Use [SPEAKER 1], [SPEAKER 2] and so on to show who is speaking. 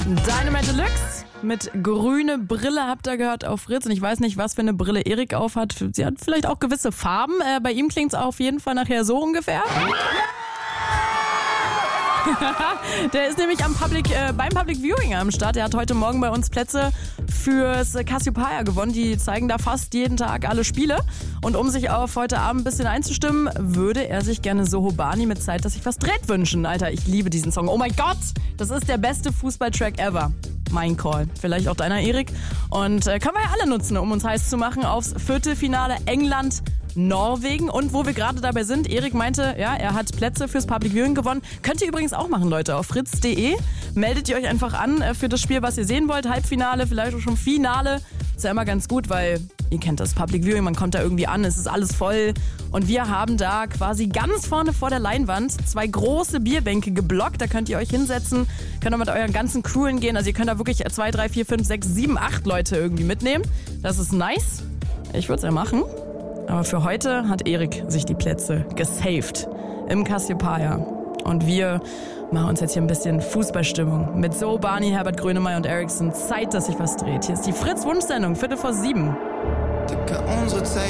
[SPEAKER 1] Dynamite Deluxe mit grüne Brille habt ihr gehört auf Fritz. Und ich weiß nicht, was für eine Brille Erik auf hat. Sie hat vielleicht auch gewisse Farben. Bei ihm klingt es auf jeden Fall nachher so ungefähr. Der ist nämlich beim Public Viewing am Start. Er hat heute Morgen bei uns Plätze fürs Cassiopeia gewonnen. Die zeigen da fast jeden Tag alle Spiele. Und um sich auf heute Abend ein bisschen einzustimmen, würde er sich gerne Soho Barney mit Zeit, dass sich was dreht wünschen. Alter, ich liebe diesen Song. Oh mein Gott, das ist der beste Fußballtrack ever. Mein Call. Vielleicht auch deiner, Erik. Und können wir ja alle nutzen, um uns heiß zu machen aufs Viertelfinale England-Norwegen. Und wo wir gerade dabei sind, Erik meinte, ja, er hat Plätze fürs Public Viewing gewonnen. Könnt ihr übrigens auch machen, Leute, auf fritz.de. Meldet ihr euch einfach an für das Spiel, was ihr sehen wollt. Halbfinale, vielleicht auch schon Finale. Ist ja immer ganz gut, weil ihr kennt das Public Viewing, man kommt da irgendwie an, es ist alles voll. Und wir haben da quasi ganz vorne vor der Leinwand 2 große Bierbänke geblockt. Da könnt ihr euch hinsetzen, könnt ihr mit euren ganzen Crew hingehen. Also ihr könnt da wirklich 2, 3, 4, 5, 6, 7, 8 Leute irgendwie mitnehmen. Das ist nice. Ich würde es ja machen. Aber für heute hat Erik sich die Plätze gesaved im Cassiopeia. Und wir machen uns jetzt hier ein bisschen Fußballstimmung mit Soho Barney, Herbert Grönemeyer und Eriksson. Zeit, dass sich was dreht. Hier ist die Fritz-Wunsch-Sendung, 7:15.
[SPEAKER 2] Unsere Zeit